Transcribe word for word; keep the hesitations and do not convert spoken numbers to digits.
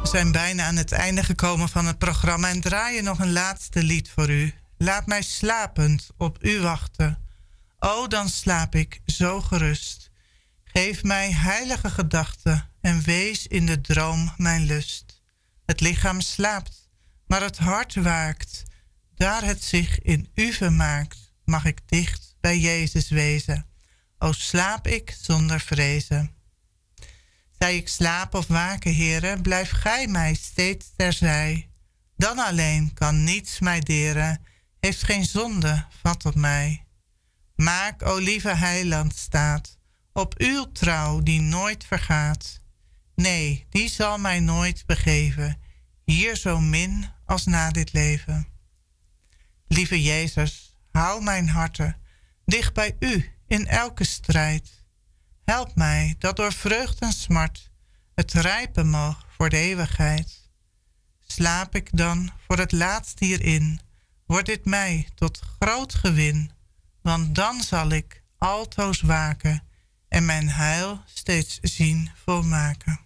We zijn bijna aan het einde gekomen van het programma en draaien nog een laatste lied voor u. Laat mij slapend op u wachten. O, dan slaap ik zo gerust. Geef mij heilige gedachten en wees in de droom mijn lust. Het lichaam slaapt, maar het hart waakt. Daar het zich in u vermaakt, mag ik dicht bij Jezus wezen. O, slaap ik zonder vrezen. Zij ik slaap of waken, Heere, blijf gij mij steeds terzij. Dan alleen kan niets mij deren, heeft geen zonde vat op mij. Maak, o lieve heiland, staat op uw trouw die nooit vergaat. Nee, die zal mij nooit begeven, hier zo min als na dit leven. Lieve Jezus, hou mijn harten dicht bij u in elke strijd. Help mij dat door vreugd en smart het rijpen mag voor de eeuwigheid. Slaap ik dan voor het laatst hierin, wordt dit mij tot groot gewin, want dan zal ik altoos waken en mijn heil steeds zien volmaken.